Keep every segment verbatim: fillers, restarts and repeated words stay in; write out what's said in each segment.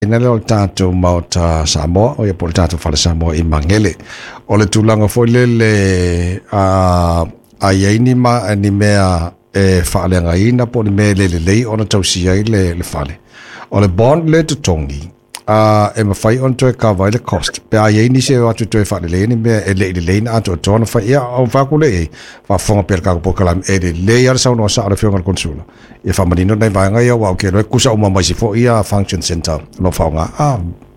ina le o tātou mau ta Samoa, o ia po le tātou whale Samoa I mangele. O le tūlanga foi le le a a iaini ma ni mea e whaaleanga ina po ni mea le le lei ona tausia I le le whale. O le bond le tutongi, a e mawhai on toi ka vai le cost. Pe a iaini se o atu toi whale le ni mea e le le lei na atu o tōna whai ia au whakule e wha whonga pēr kako pokalam e le lei ara sauna o sa ara whionga konsula. Ia whamanino nei vaenga ia wau ke roe kusa uma mai si fo ia function center lo whaunga. Ah,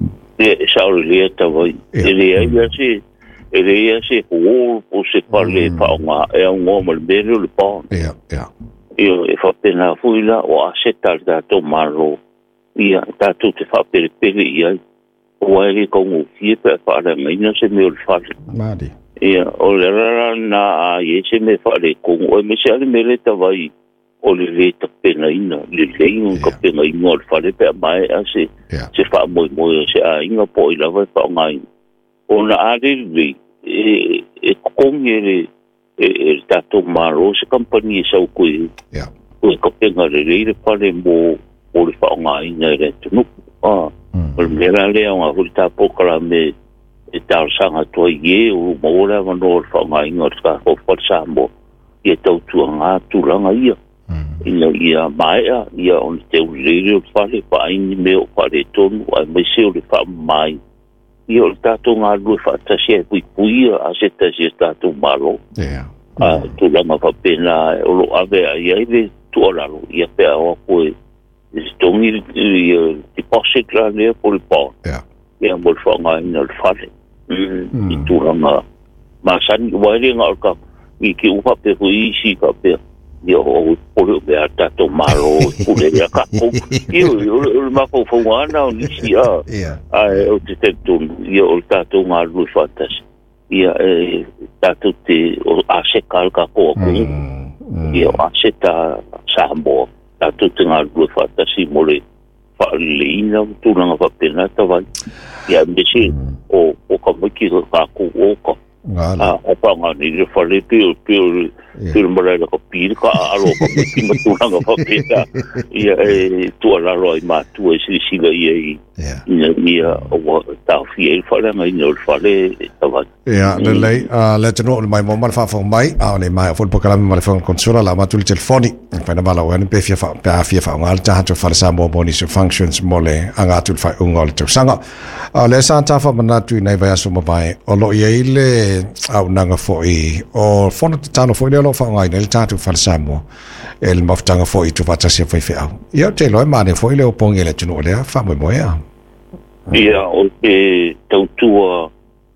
e sa o le ta vai. E le ia se e le ia se o o se pale whaunga e au ngō mal bero le pā. Ia, ia. Ia e whapena fuila o a se tal tātou maro. Ia tātou te whapere pere ia. O aere kongu fie pe whaare maina se meo le whare. Mādi. Ia o le rara na a ie se me whare kongu. O e me se ale me le ta vai. O le le ta pena ina. Le le inga ka pena ina o le whare pe a mai a se. Se wha moi moi se a inga po I lawa wha ngai. O na are le e e kongi e le e tātou maro se kampani e sau koe. Ia. O e ka pena le le le whare mo o le wha ngai ina e re tunu. Ah. O le mera lea ngā huri tā pokara me e tāo sanga tua ie o maora wano o le wha ngai ina o le ka hofar Samoa. Ia tautua ngā tūranga ia. Ina ia maea, ia on te ulere o whare, whaini me o whare tonu, ai mai se o le wha mai. Ia o le tātou ngā lue whaatasi e pui pui a se tasi e tātou maro. Ia. Tu langa whapena o lo ave a ia iwe tuararo, ia pia o koe. Isi tongi deposit la lea po le pā. Ia. Ia mo le whanga ina le whare. I tu langa. Masani, waere ngā o ka, i ki uha pe hui isi ka pia. Ia o o be ata to maro pule ya ka ko io o ma ko fo wana o nisi a ai o te te tun ia o tato nga lu fatas ia e tato te o ase kal ka ko ko ia ase ta Samoa tato te nga lu fatas si mole fa leina tu nga fa pena ta vai ia me si o o ka mo ki ka ko o ka ah o pa nga ni le fa le pio pio pio mara la ko pir ka alo ko ki ma tu nga fa peta ia e tu ala ro I ma tu e si si ga ia ia ia o ta fi el fa la nga ino fa le ta va ia le lei a le tino mai mo mal fa fa mai a le mai fo pokala mai fa consola la ma tu il telefoni fa na bala wa ni pe fia fa pe fia fa ngal ta tu fa sa mo boni so functions mole anga tu fa ungol tu sanga a le sa ta fa mana tu nei va so mo bai o lo ia ile au nanga foi o fono te tano foi le lo fa ngai nel tatu fa Samoa el maftanga foi tu va tasi foi fe au ia te lo ma ne foi le o pongi le tino le fa mo mo ia ia o te tautua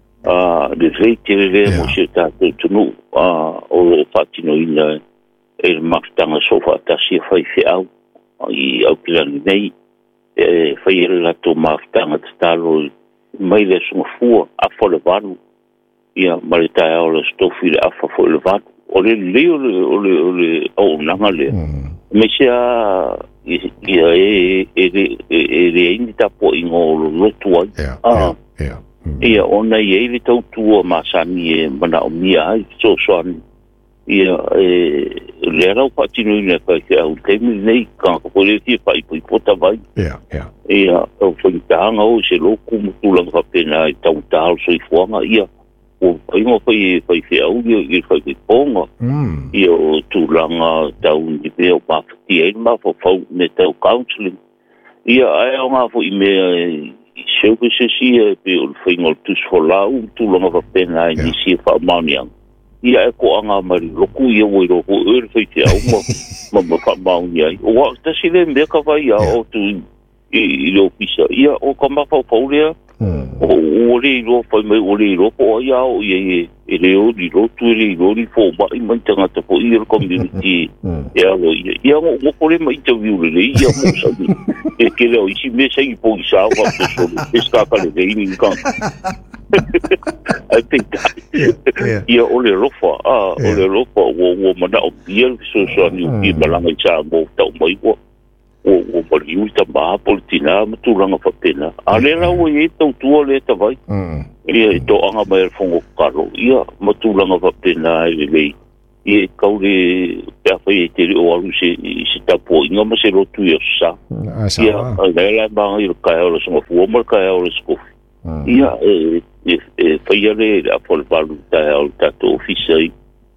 a de reite le mo se tatu tunu a o fatino ina el maftanga so fa tasi foi fe au I au kilani nei e fai la to maftanga talo mai le so fu a fo le vanu ia marita o le stofi le afa fo le vat o le leo o le o le o nanga le me sia ia e e e e inita po ingo lo tua ah ia ona ia le tau tua masani e mana o mia so so ia e le ra o patino ne ka ke au temi nei ka ko le ti pai pai pota vai ia ia ia o foi tanga o se lo kumu tulanga ka pena tau tal so I fuanga ia o ingo pai pai fe au i fai ki ponga i o tūlanga tau ni pe o mawhati e ma fo fau me tau counseling ia ai o ngā fo I mea I services ia pe o whaingo tus fo lau tūlanga fa pena I nisi fa mauniang ia e ko anga mari roku ia woi roku ur fai te au ma ma ma fa mauni ai o wa tasi le mea ka vai a o tu I lo pisa ia o ka ma fau fau lea o o le lo fa me o le lo po ia o ye e le o di lo tu le lo di fo ba I man tanga te po I community ia lo ia mo mo ko le ma interview le ia mo sa e ke le o isi me sa I po sa wa so e ska ka le ni ka I think ia o le rofa ah o le rofa o o mana o ia so so ni I balanga cha mo tau mai ko o o poli uta ba politina mturanga fa pena ale la o e to tu le ta vai ia to anga mai fongo karo ia mturanga fa pena le le e kaure pe foi te o alu se se tapo inga ma se lotu ia sa ia la ba i ka o so fu mo ka o so ia e e foi ale a por balu ta o tato ofisai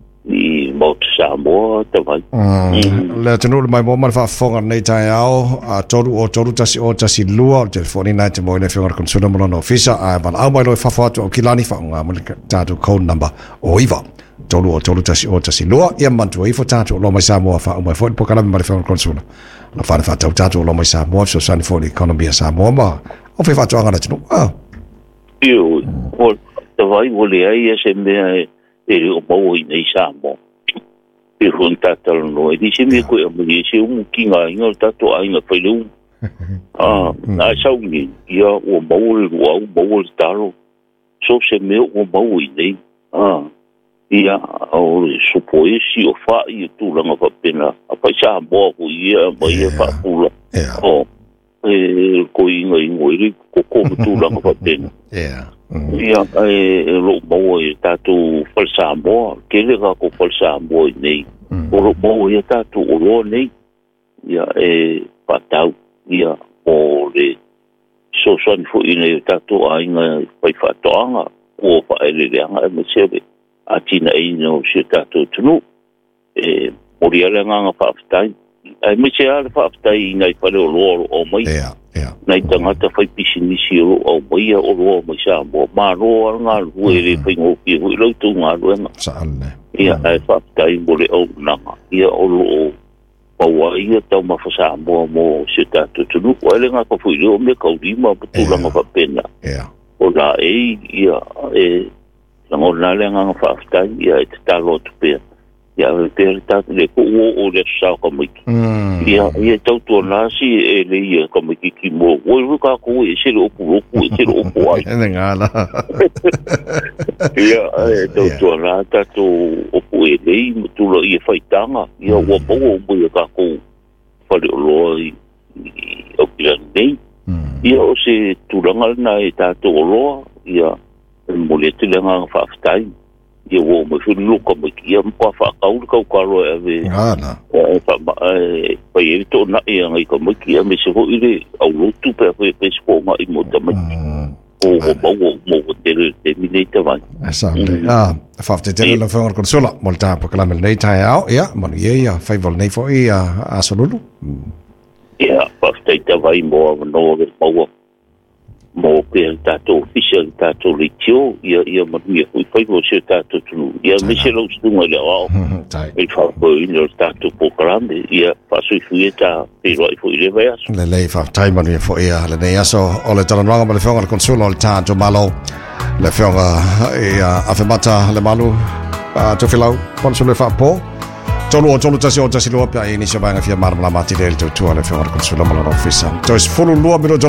i mo sa mo ta vai le tenu mai mo mal fa fonga nei tai ao a toru o toru tasi o tasi lua o telefoni na te mo ne fonga konsula mo no ofisa a ban au mai lo fa fa to kilani fa nga mo tato code number o iva tolu o tolu tasi o tasi loa ia mantu i fo tatu lo mai Samoa fa o mai fo po kala mai fa konsula na fa fa tatu lo mai Samoa so sani fo economy Samoa ma o fe fa to anga tinu ah io o te vai vole ai se me e o mo i nei Samoa e fon tatu no e dice me ko mo dice un kinga inga tatu ai na fa lu ah na sa uni ia o mo o mo talo so se me o mo i nei ah ia o supoi si o fa i tu langa fa pena a pa sa bo ku ia ba ia fa pula o e ko inga ingo i ko ko tu langa fa pena yeah ia e lo bo e tatu fa sa bo ke le ga ko fa sa bo nei o lo bo ia tatu o lo nei ia e pa tau ia o le so so ni fu ina tatu a inga fa fa toanga o fa ele le anga me sebe atina e no se tato tunu e moria le nga fa aftai ai me se ala fa aftai ngai pa le lo o mai yeah yeah nai tanga ta fa pisini si o mai o lo mai sa mo ma ro nga lu e pe ngo ki lo tu nga lu nga sa alle ia ai fa aftai mo le o na ia o lo pa wa ia ta ma fa sa mo mo se tato tunu o le nga ko fu lo me ka di ma tu la ma fa pena yeah o la e ia e no la le nga fa sta ia et ta lot pe ia per ta le ko o le sa ko mi ia ia to to la si e le ia ko mi ki mo o ka ko e se lo pu ko e se lo pu ai e nga la ia e to to la ta to o pu e le tu lo ia fa tanga ia o po o bu ka ko fa le lo i o pia nei ia o se tu langa na e ta to lo ia mo le te lenga fa ftai ye wo mo fu lu ko mo ki am ko fa ka u ko ko ro e ana e fa e pa ye to na e ngai ko mo ki am se ho ile au lu tu pe pe pe ko ma i mo ta mo o o mo mo te te mi le te va asa ah fa te te la fa con sola molta po kala mel nei tai au ia mo ye ia fa vol nei fo ia a solulu ia fa te te vai mo no mo mo pe tato official tato litio ia ia ma ia foi foi você tato tu ia me se lo stu ma o e fa poi no tato po grande ia passo fui ta pero ai foi le vai le le fa time ma fo ia le nei aso o le tana nga ma le fonga consulo al tato malo le fonga ia afemata le malu a to filau consulo fa po tolu o tolu tasi o tasi lo pia ini se vai nga fia mar la mati del tu tu le fonga consulo malo office to is fulu lo